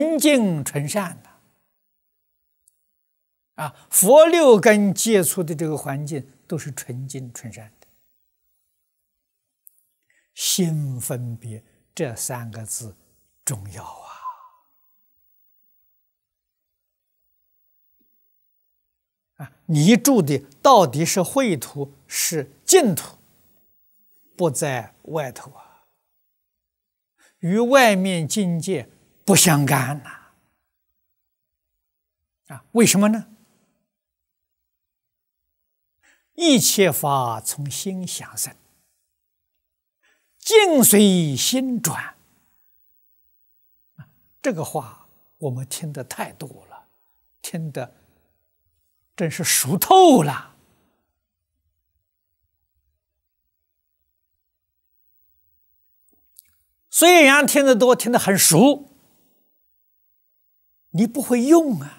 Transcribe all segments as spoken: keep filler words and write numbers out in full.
纯净纯善的啊，佛六根接触的这个环境都是纯净纯善的。心分别这三个字重要啊！啊，你住的到底是秽土是净土，不在外头啊，与外面境界不相干呐！啊，为什么呢？一切法从心想生，境随心转。这个话我们听得太多了，听得真是熟透了。虽然听得多，听得很熟，你不会用啊。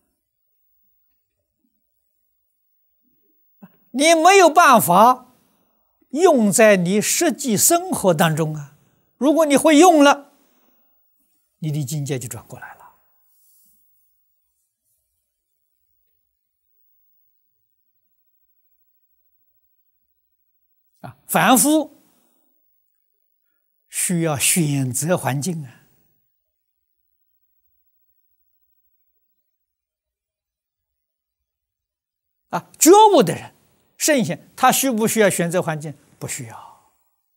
你没有办法用在你实际生活当中啊！如果你会用了，你的境界就转过来了。啊，凡夫需要选择环境啊！啊，觉悟的人。圣贤他需不需要选择环境？不需要。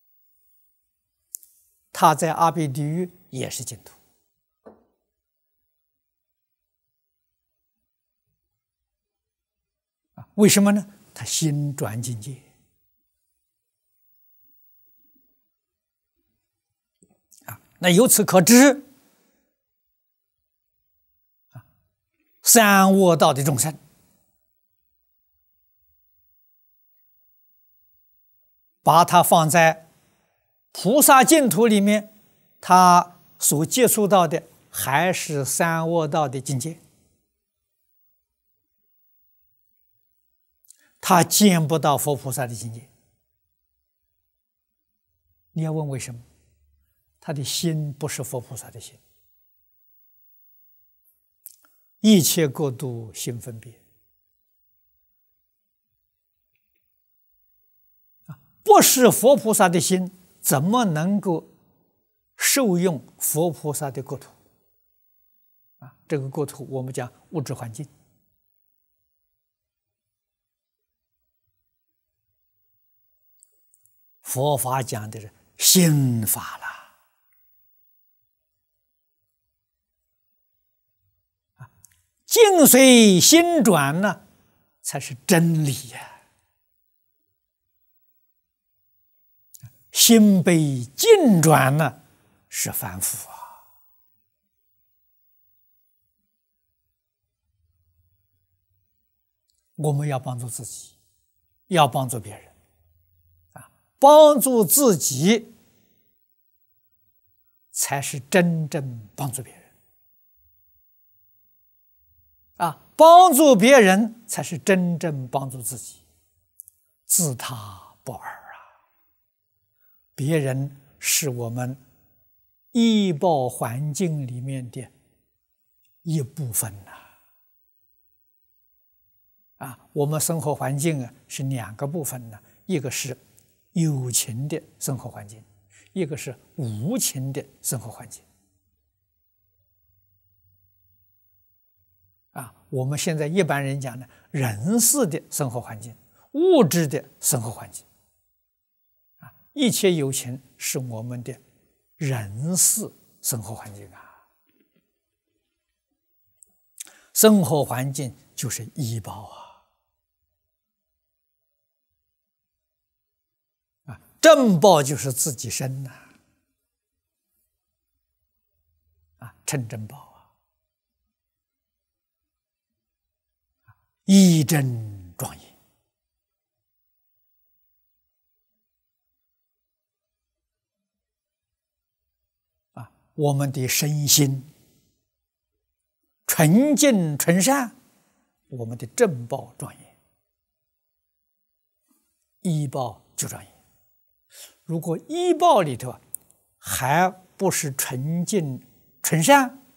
他在阿鼻地狱也是净土。啊，为什么呢？他心转境界。啊，那由此可知，啊，三恶道的众生。把它放在菩萨净土里面，他所接触到的还是三恶道的境界，他见不到佛菩萨的境界。你要问为什么？他的心不是佛菩萨的心，一切国度心分别。不是佛菩萨的心，怎么能够受用佛菩萨的国土？啊，这个国土我们讲物质环境。佛法讲的是心法了。啊，境随心转呢，才是真理呀、啊。心被境转呢，是凡夫啊。我们要帮助自己，要帮助别人，啊，帮助自己才是真正帮助别人，啊，帮助别人才是真正帮助自己，自他不二。别人是我们依报环境里面的一部分呐、啊，啊，我们生活环境啊是两个部分呢，一个是有情的生活环境，一个是无情的生活环境。啊，我们现在一般人讲呢，人事的生活环境，物质的生活环境。一切有情是我们的人事生活环境啊，生活环境就是依报啊，啊，正报就是自己生呐、啊，啊，称正报啊，一真庄严。我们的身心纯净纯善，我们的正报庄严，依报就庄严。如果依报里头还不是纯净纯善，